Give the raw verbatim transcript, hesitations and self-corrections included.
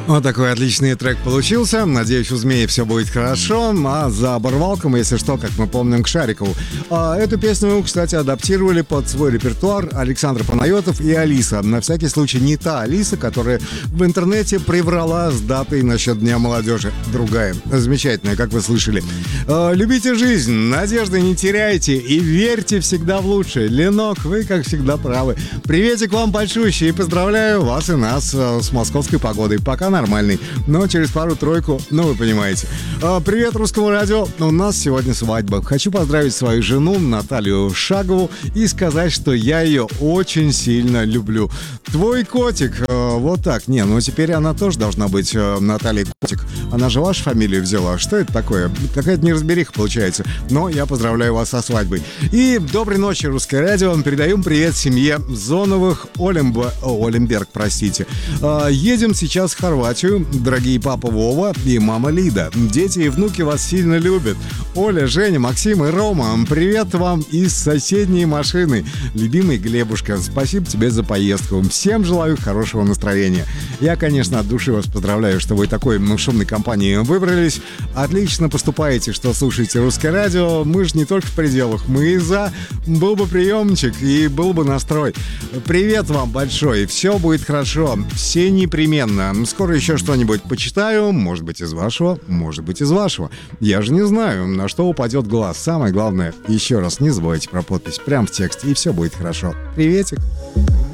Вот такой отличный трек получился. Надеюсь, у Змеи все будет хорошо. А за оборвалком, если что, как мы помним, к Шарикову. А эту песню, кстати, адаптировали под свой репертуар Александр Панайотов и Алиса. На всякий случай, не та Алиса, которая в интернете приврала с датой насчет Дня молодежи. Другая. Замечательная, как вы слышали. А, любите жизнь, надежды не теряйте и верьте всегда в лучшее. Ленок, вы, как всегда, правы. Приветик вам большущий и поздравляю вас и нас с московской погодой. Пока нормальный, но через пару-тройку, ну вы понимаете. А, привет русскому радио, у нас сегодня свадьба. Хочу поздравить свою жену Наталью Шагову и сказать, что я ее очень сильно люблю. Твой котик, а, вот так, не, ну теперь она тоже должна быть а, Наталья Котик. Она же вашу фамилию взяла, что это такое? Какая-то неразбериха получается, но я поздравляю вас со свадьбой. И доброй ночи, русское радио, передаем привет семье Зоновых, Олимб... Олимберг, простите. А, едем сейчас в Хорватию. Дорогие папа Вова и мама Лида. Дети и внуки вас сильно любят. Оля, Женя, Максим и Рома, привет вам из соседней машины. Любимый Глебушка, спасибо тебе за поездку. Всем желаю хорошего настроения. Я, конечно, от души вас поздравляю, что вы такой ну, шумной компанией выбрались. Отлично поступаете, что слушаете русское радио. Мы же не только в пределах, мы и за. Был бы приемчик и был бы настрой. Привет вам большой. Все будет хорошо. Все непременно. Скоро еще что-нибудь почитаю, может быть из вашего, может быть из вашего. Я же не знаю, на что упадет глаз. Самое главное, еще раз не забывайте про подпись прямо в тексте, и все будет хорошо. Приветик!